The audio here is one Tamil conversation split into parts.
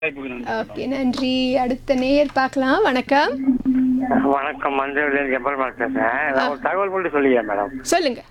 வாய்ப்புக்கு நன்றி மேடம். ஓகே, நன்றி. அடுத்த நேயர் பார்க்கலாம். வணக்கம். வணக்கம், மஞ்சள் ஜப்பல் பேசுறேன். நான் ஒரு தகவல் மட்டும் சொல்லிக்கிறேன் மேடம். சொல்லுங்க.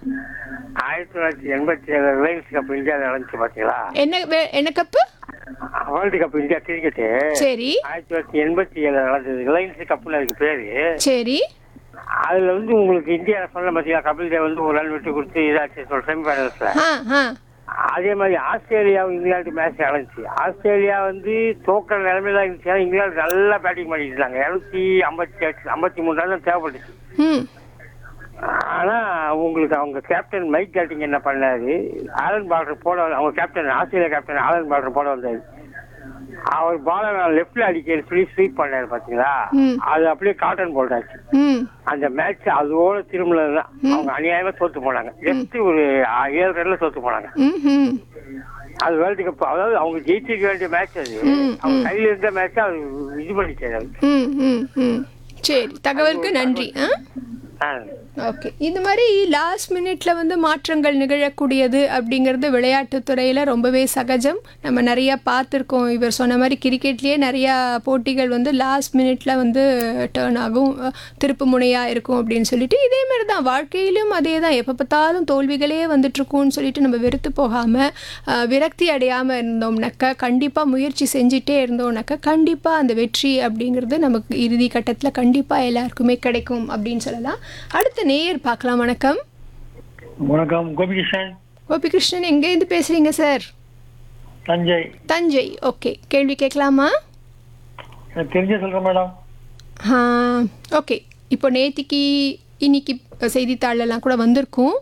1987 ரிலையன்ஸ் கப் இந்தியாவில் நடந்துச்சு பாத்தீங்களா? என்ன cup? World cup India cricket சரி 1987 நடந்தது. ரிலையன்ஸ் கப்னு அதுக்கு பேரு. சரி. அதுல உங்களுக்கு இந்தியா சொன்ன பாத்தீங்களா, கபில் தேவ் ஒரு ரன் விட்டு கொடுத்து இதாச்சு செமிஃபைனல்ஸ்ல. ஆ ஆ அதே மாதிரி ஆஸ்திரேலியாவும் இங்கிலாந்து மேட்ச் நடந்துச்சு. ஆஸ்திரேலியா தோக்கிற நிலைமையில இருந்துச்சு. இங்கிலாந்து நல்லா பேட்டிங் பண்ணிட்டு இருந்தாங்க. 253 ரன் தான் தேவைப்பட்டுச்சு. ம் ஆனா அவங்க கேப்டன் மைக் கேட்டிங் என்ன பண்ணாரு, ஆலன் பார்டர் போட, அவங்க captain Australia captain Alan border போட வந்தாரு. அவர் பால லெப்ட்ல அடிக்க சொல்லி ஸ்வீப் பண்ணாரு பாத்தீங்களா, அது அப்படியே காட்டன் போல்டாச்சு. ம் அந்த மேட்ச் அதோட திரும்பலதான் அவங்க அநியாயமா தோத்து போனாங்க. ஜஸ்ட் ஒரு 7 ரன்ல தோத்து போனாங்க. ம் அது வேர்ல்டு கப், அதாவது அவங்க ஜெயிச்சிருக்க வேண்டிய மேட்ச். அது அவங்க கையில இருந்த மேட்ச் அது இது பண்ணிட்டாரு. ம் ம் ம் சரி, தகவலுக்கு நன்றி. ஓகே, இந்த மாதிரி லாஸ்ட் மினிட்ல மாற்றங்கள் நிகழக்கூடியது அப்படிங்கிறது விளையாட்டுத்துறையில் ரொம்பவே சகஜம். நம்ம நிறையா பார்த்துருக்கோம். இவர் சொன்ன மாதிரி கிரிக்கெட்லேயே நிறையா போட்டிகள் லாஸ்ட் மினிட்ல டேர்ன் ஆகும், திருப்பு முனையாக இருக்கும் அப்படின்னு சொல்லிட்டு, இதே மாதிரி தான் வாழ்க்கையிலும் அதே தான். எப்போ பார்த்தாலும் தோல்விகளே வந்துட்டுருக்கும்னு சொல்லிட்டு நம்ம வெறுத்து போகாமல் விரக்தி அடையாமல் இருந்தோம்னாக்கா, கண்டிப்பாக முயற்சி செஞ்சிட்டே இருந்தோம்னாக்கா, கண்டிப்பாக அந்த வெற்றி அப்படிங்கிறது நமக்கு இறுதி கட்டத்தில் கண்டிப்பாக எல்லாருக்குமே கிடைக்கும் அப்படின்னு சொல்லலாம். அடுத்த நேயர் பார்க்கலாம். வணக்கம். வணக்கம், கோபிகிருஷ்ணன். கோபிகிருஷ்ணன், எங்கேருந்து பேசுறீங்க சார்? தஞ்சை. தஞ்சை. ஓகே, கேள்வி கேட்கலாமா? எனக்கு தெரிஞ்ச சொல்றேன் மேடம். ஓகே, இப்போ இன்னைக்கு செய்தித்தாளெல்லாம் கூட வந்திருக்கும்.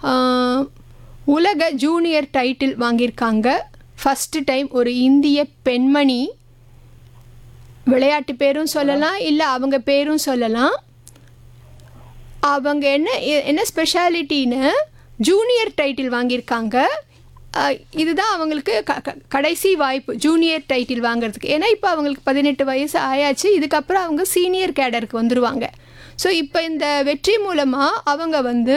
உலக ஜூனியர் டைட்டில் வாங்கியிருக்காங்க ஃபஸ்ட்டு டைம் ஒரு இந்திய பெண்மணி. விளையாட்டு பேரும் சொல்லலாம், இல்லை அவங்க பேரும் சொல்லலாம். அவங்க என்ன ஸ்பெஷாலிட்டின்னு ஜூனியர் டைட்டில் வாங்கியிருக்காங்க. இதுதான் அவங்களுக்கு கடைசி வாய்ப்பு ஜூனியர் டைட்டில் வாங்குறதுக்கு. ஏன்னா இப்போ அவங்களுக்கு 18 வயசு ஆயாச்சு. இதுக்கப்புறம் அவங்க சீனியர் கேடருக்கு வந்துடுவாங்க. ஸோ இப்போ இந்த வெற்றி மூலமாக அவங்க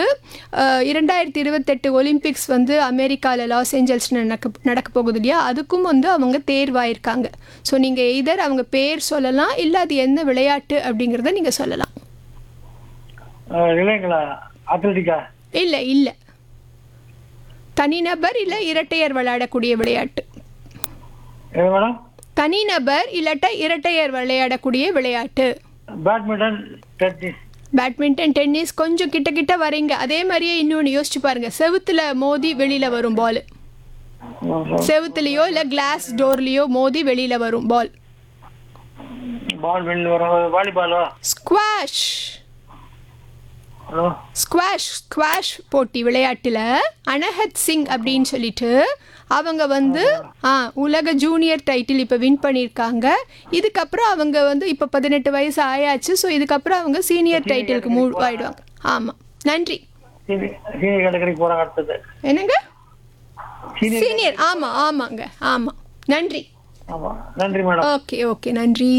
2028 ஒலிம்பிக்ஸ் அமெரிக்காவில் லாஸ் ஏஞ்சல்ஸ் நடக்க போகுது இல்லையா, அதுக்கும் அவங்க தேர்வாயிருக்காங்க. ஸோ நீங்கள் எய்தர் அவங்க பேர் சொல்லலாம், இல்லை அது என்ன விளையாட்டு அப்படிங்கிறத நீங்கள் சொல்லலாம். இல்லைங்களா, அத்லட்டிக்கா? இல்லை இல்லை, தனிநபர் இல்லை இரட்டையர் விளையாடக்கூடிய விளையாட்டு. மேடம், தனிநபர் இல்லாட்டா இரட்டையர் விளையாடக்கூடிய விளையாட்டு. Badminton, tennis. பேட்மிண்டன், டென்னிஸ் கொஞ்சம் கிட்ட கிட்ட வரீங்க. அதே மாதிரியே இன்னொன்று யோசிச்சு பாருங்க, செவுத்துல மோதி வெளியில வரும் பால். செவுத்துலையோ இல்லை கிளாஸ் டோர்லையோ மோதி வெளியில வரும் பால். பால் வெளியில் வரும். வாலிபாலா? ஸ்குவாஷ். ஹலோ, ஸ்குவாஷ் போட்டி விளையாட்டில் அனஹத் சிங் அப்படின்னு சொல்லிட்டு அவங்க உலக ஜூனியர் டைட்டில் இப்போ வின் பண்ணியிருக்காங்க. இதுக்கப்புறம் அவங்க இப்போ 18 வயசு ஆயாச்சு. ஸோ இதுக்கப்புறம் அவங்க சீனியர் டைட்டிலுக்கு மூவ் ஆயிடுவாங்க. ஆமாம், நன்றி. சீனியர் கேட்டகரி போகிறாங்க அடுத்தது. என்னங்க? சீனியர். ஆமாம் ஆமாங்க, ஆமாம். நன்றி. ஆமாம், நன்றி மேடம். ஓகே ஓகே, நன்றி.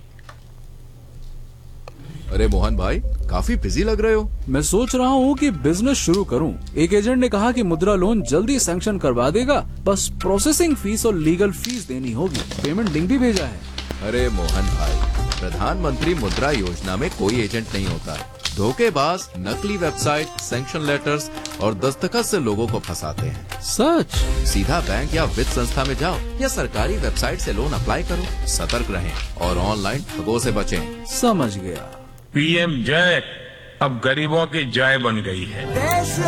अरे मोहन भाई, काफी बिजी लग रहे हो। मैं सोच रहा हूँ कि बिजनेस शुरू करूँ। एक एजेंट ने कहा कि मुद्रा लोन जल्दी सैंक्शन करवा देगा, बस प्रोसेसिंग फीस और लीगल फीस देनी होगी। पेमेंट लिंक भी भेजा है। अरे मोहन भाई, प्रधानमंत्री मुद्रा योजना में कोई एजेंट नहीं होता है। धोखेबाज नकली वेबसाइट, सैंक्शन लेटर्स और दस्तखत से लोगों को फंसाते हैं। सच? सीधा बैंक या वित्त संस्था में जाओ या सरकारी वेबसाइट से लोन अप्लाई करो। सतर्क रहें और ऑनलाइन ठगों से बचें। समझ गया। पीएम जय अब गरीबों की जय बन गई है। देश